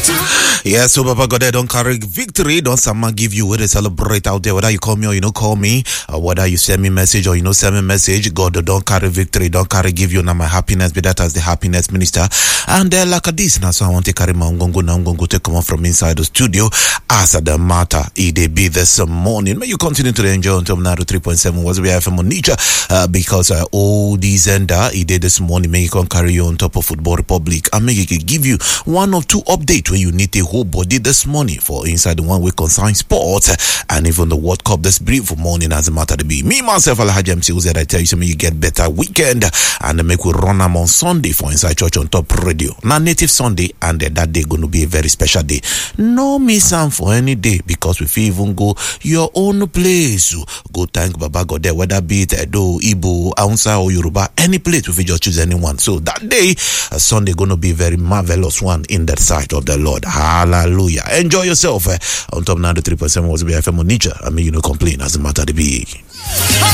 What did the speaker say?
Yes, so Baba God don't carry victory. Don't someone give you where they celebrate out there. Whether you call me or you don't call me, or whether you send me message or you know send me message. God don't carry victory. Don't carry give you now my happiness. Be that as the happiness minister. And like this now, so I want to carry my ungongo now. Ungongo to come on from inside the studio. As the matter, it be this morning. May you continue to enjoy until now 3.7 was we have from nature because all these and it did this morning. May you can carry you on top of Football Republic. And may you give you one or two updates where you need a whole body this morning for inside the one we concern sports and even the World Cup this brief morning as a matter to be. Me myself Alhaji MC Uze, I tell you something, you get better weekend and make we run them on Sunday for Inside Church on Top Radio. Now native Sunday and that day going to be a very special day. No miss them for any day because we feel even go your own place. Go thank Baba God there, whether be it Edo, Igbo, Hausa or Yoruba, any place we just choose anyone. So that day, Sunday going to be a very marvelous one in the sight of the Lord. Hallelujah. Enjoy yourself on top 93.7 was BFM on nature. I mean, you know, complain as a matter to be.